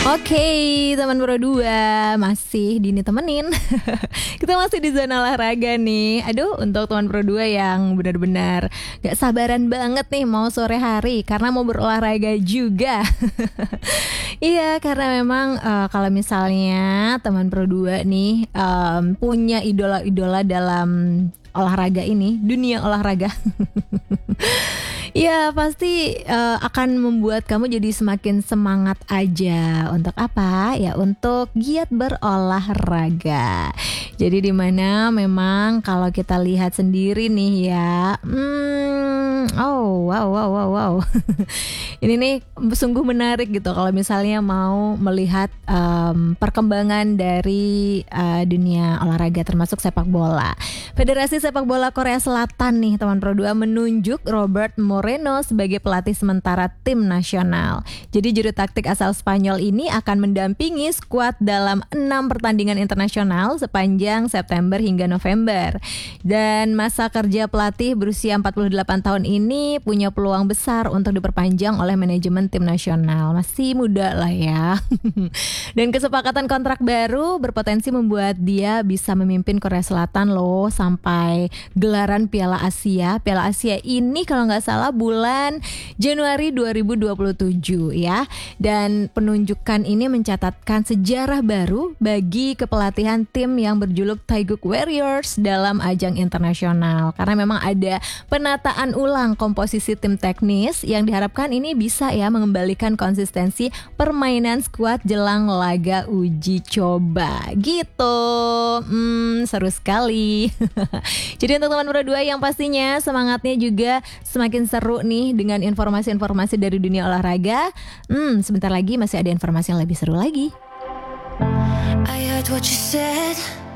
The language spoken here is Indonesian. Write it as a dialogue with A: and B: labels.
A: Oke, teman Pro 2 masih Dini temenin. Kita masih di zona olahraga nih. Aduh, untuk teman Pro 2 yang benar-benar gak sabaran banget nih mau sore hari karena mau berolahraga juga. Iya, karena memang kalau misalnya teman Pro 2 nih punya idola-idola dalam olahraga ini, dunia olahraga. Ya pasti akan membuat kamu jadi semakin semangat aja. Untuk apa? Ya untuk giat berolahraga. Jadi dimana memang kalau kita lihat sendiri nih ya, wow. Ini nih sungguh menarik gitu kalau misalnya mau melihat perkembangan dari dunia olahraga termasuk sepak bola. Federasi Sepak Bola Korea Selatan nih teman Pro 2 menunjuk Robert Moreno sebagai pelatih sementara tim nasional. Jadi juru taktik asal Spanyol ini akan mendampingi skuad dalam 6 pertandingan internasional sepanjang September hingga November. Dan masa kerja pelatih berusia 48 tahun ini punya peluang besar untuk diperpanjang oleh manajemen tim nasional. Masih muda lah ya. Dan kesepakatan kontrak baru berpotensi membuat dia bisa memimpin Korea Selatan loh sampai gelaran Piala Asia. Piala Asia ini kalau nggak salah bulan Januari 2027 ya. Dan penunjukan ini mencatatkan sejarah baru bagi kepelatihan tim yang berjuluk Taeguk Warriors dalam ajang internasional. Karena memang ada penataan ulang komposisi tim teknis yang diharapkan ini bisa ya mengembalikan konsistensi permainan skuad jelang laga uji coba gitu. Seru sekali. Jadi untuk teman Pro 2 yang pastinya semangatnya juga semakin seru nih dengan informasi-informasi dari dunia olahraga. Sebentar lagi masih ada informasi yang lebih seru lagi.
B: I heard what you said.